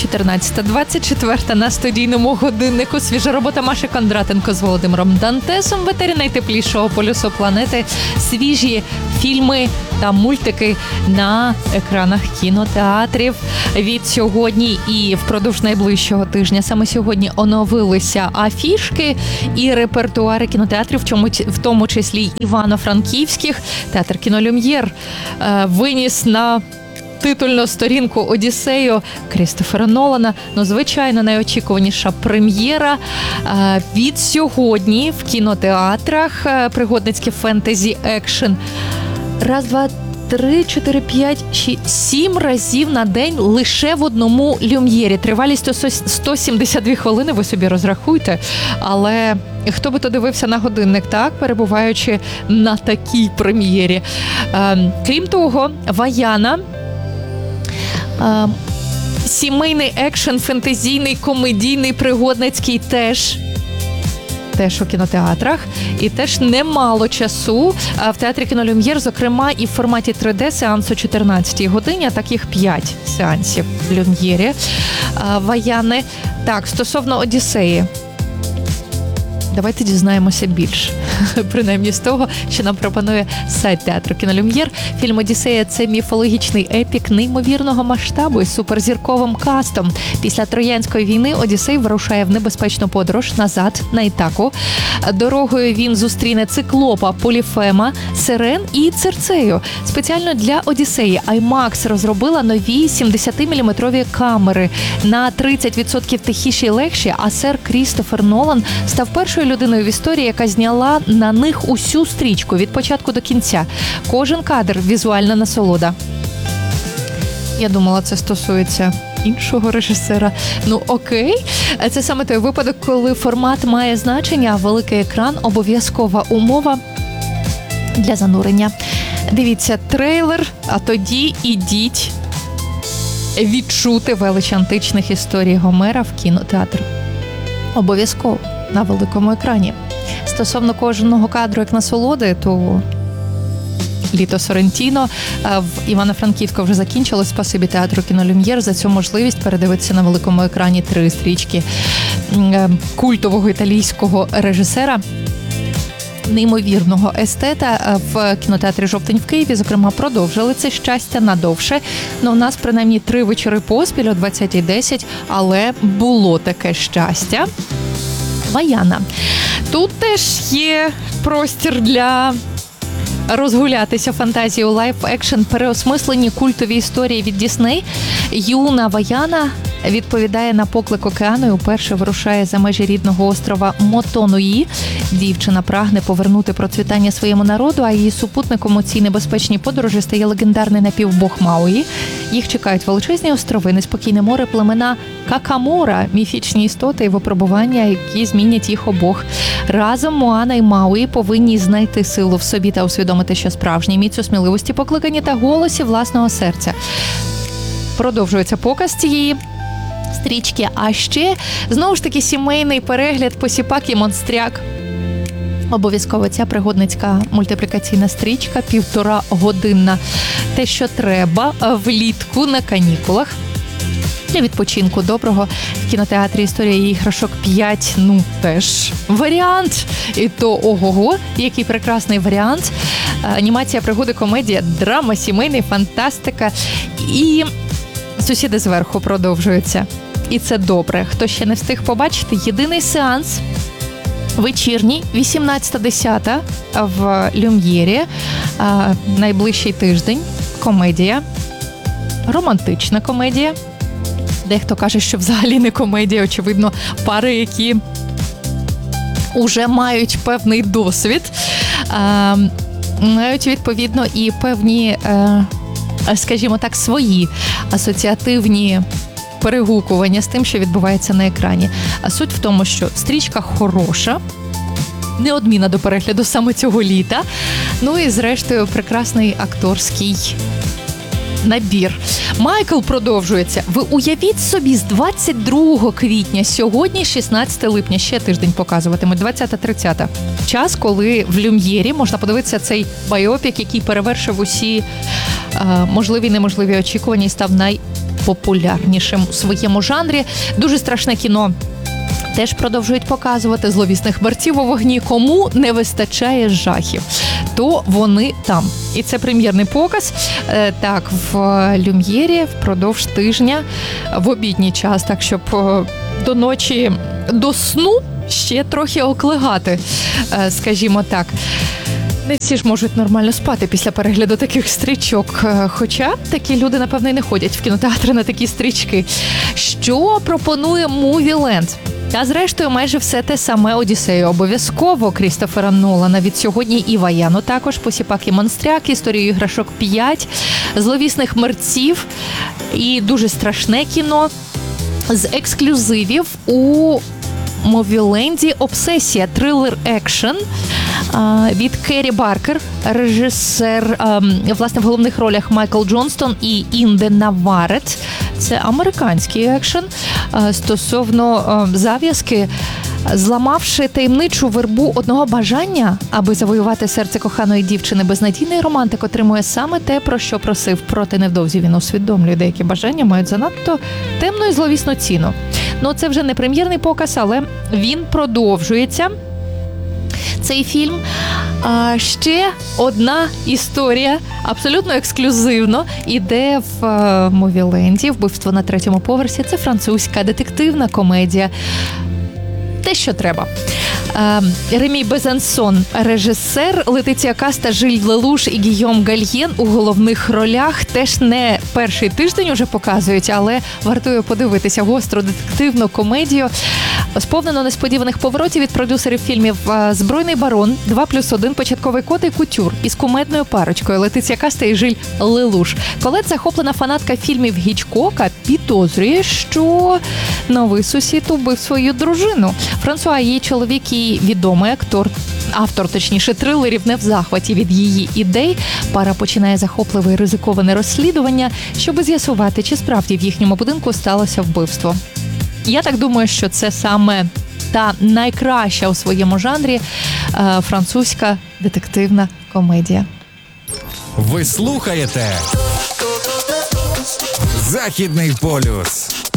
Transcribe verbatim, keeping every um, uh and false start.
чотирнадцята двадцять четверта на студійному годиннику. Свіжа робота Маші Кондратенко з Володимиром Дантесом в етері найтеплішого полюсу планети. Свіжі фільми та мультики на екранах кінотеатрів від сьогодні і впродовж найближчого тижня. Саме сьогодні оновилися афішки і репертуари кінотеатрів, в тому числі івано-франківських. Театр кіно «Люм'єр» виніс на титульну сторінку «Одіссею» Крістофера Нолана. Ну, звичайно, найочікуваніша прем'єра від сьогодні в кінотеатрах. Пригодницьке фентезі екшен. Раз, два, три, чотири, п'ять, шість, сім разів на день лише в одному «Люм'єрі». Тривалість сто сімдесят дві хвилини, ви собі розрахуйте. Але хто би то дивився на годинник, так, перебуваючи на такій прем'єрі. Крім того, «Ваяна», сімейний екшен, фентезійний, комедійний, пригодницький теж. Теж у кінотеатрах. І теж немало часу в театрі кіно «Люм'єр», зокрема і в форматі три де сеанс о чотирнадцятій годині, а таких п'ять сеансів в «Люм'єрі». «Ваяни». Так, стосовно «Одіссеї». Давайте дізнаємося більше, принаймні з того, що нам пропонує сайт театру кіно «Люм'єр». Фільм «Одіссея» – це міфологічний епік неймовірного масштабу із суперзірковим кастом. Після Троянської війни Одіссей вирушає в небезпечну подорож назад на Ітаку. Дорогою він зустріне циклопа, Поліфема, Сирен і Цирцею. Спеціально для «Одіссеї» IMAX розробила нові сімдесятиміліметрові камери. На тридцять відсотків тихіші й легші, а сер Крістофер Нолан став першою людиною в історії, яка зняла на них усю стрічку від початку до кінця. Кожен кадр – візуальна насолода. Я думала, це стосується іншого режисера. Ну окей. Це саме той випадок, коли формат має значення, а великий екран – обов'язкова умова для занурення. Дивіться трейлер, а тоді ідіть відчути велич античних історій Гомера в кінотеатр. Обов'язково. На великому екрані. Стосовно кожного кадру як насолоди, то літо Соррентіно в Івано-Франківську вже закінчилось. Спасибі театру кіно «Люм'єр» за цю можливість передивитися на великому екрані три стрічки культового італійського режисера, неймовірного естета. В кінотеатрі «Жовтень» в Києві, зокрема, продовжили це щастя надовше. Ну, у нас, принаймні, три вечори поспіль о двадцятій десять, але було таке щастя. «Ваяна». Тут теж є простір для розгулятися фантазії у лайв-екшен, переосмислені культові історії від Дісней. Юна Ваяна відповідає на поклик океану і уперше вирушає за межі рідного острова Мотонуї. Дівчина прагне повернути процвітання своєму народу, а її супутником у цій небезпечній подорожі стає легендарний напівбог Мауї. Їх чекають величезні острови, неспокійне море, племена Какамора, міфічні істоти і випробування, які змінять їх обох. Разом Моана і Мауї повинні знайти силу в собі та усвідомити, що справжній міць у сміливості, покликані та голосі власного серця. Продовжується показ цієї стрічки, а ще, знову ж таки, сімейний перегляд «Посіпак і монстряк». Обов'язково ця пригодницька мультиплікаційна стрічка, півтора годинна. Те, що треба влітку на канікулах. Для відпочинку доброго в кінотеатрі «Історія іграшок п'ять», ну теж варіант. І то ого-го, який прекрасний варіант. Анімація, пригоди, комедія, драма, сімейний, фантастика. І «Сусіди зверху» продовжуються. І це добре. Хто ще не встиг побачити, єдиний сеанс вечірній, вісімнадцята десята в «Люм'єрі», найближчий тиждень, комедія, романтична комедія. Дехто каже, що взагалі не комедія, очевидно, пари, які уже мають певний досвід, мають, відповідно, і певні, скажімо так, свої асоціативні перегукування з тим, що відбувається на екрані. А суть в тому, що стрічка хороша, неодмінна до перегляду саме цього літа. Ну і, зрештою, прекрасний акторський набір. Майкл продовжується. Ви уявіть собі, з двадцять другого квітня, сьогодні шістнадцяте липня, ще тиждень показуватимуть, двадцяте-тридцяте. Час, коли в «Люм'єрі» можна подивитися цей байопік, який перевершив усі е, можливі і неможливі очікування і став най найпопулярнішим у своєму жанрі. Дуже страшне кіно теж продовжують показувати, зловісних мерців у вогні. Кому не вистачає жахів, то вони там. І це прем'єрний показ. Е, так, в Люм'єрі впродовж тижня в обідній час, так щоб е, до ночі, до сну ще трохи оклигати, е, скажімо так. Не всі ж можуть нормально спати після перегляду таких стрічок. Хоча такі люди, напевно, і не ходять в кінотеатри на такі стрічки. Що пропонує Мувіленд? Та, зрештою, майже все те саме Одіссею. Обов'язково Крістофера Нолана. Від сьогодні і Ваяну також, Посіпак і Монстряк, Історію іграшок п'ять, зловісних мерців і дуже страшне кіно. З ексклюзивів у Мувіленді «Обсесія», трилер-екшен від Керрі Баркер, режисер, власне, в головних ролях Майкл Джонстон і Інде Наварет. Це американський екшен стосовно зав'язки. Зламавши таємничу вербу одного бажання, аби завоювати серце коханої дівчини, безнадійний романтик отримує саме те, про що просив. Проте невдовзі він усвідомлює, деякі бажання мають занадто темну і зловісну ціну. Ну, це вже не прем'єрний показ, але він продовжується. Цей фільм. А ще одна історія, абсолютно ексклюзивно, іде в Мувіленді. «Вбивство на третьому поверсі». Це французька детективна комедія. Те, що треба. Ремі Безансон – режисер, Летиція Каста, Жиль Лелуш і Гійом Гальєн у головних ролях. Теж не перший тиждень уже показують, але вартує подивитися гостру детективну комедію. Сповнено несподіваних поворотів від продюсерів фільмів «Збройний барон», два плюс один, «Початковий код» і «Кутюр» із кумедною парочкою Летиція Каста і Жиль Лелуш. Колет, захоплена фанатка фільмів Гічкока, підозрює, що новий сусід убив свою дружину. Франсуа, її чоловік і відомий актор, автор, точніше, трилерів, не в захваті від її ідей. Пара починає захопливе і ризиковане розслідування, щоби з'ясувати, чи справді в їхньому будинку сталося вбивство. Я так думаю, що це саме та найкраща у своєму жанрі е, французька детективна комедія. Ви слухаєте «Західний полюс».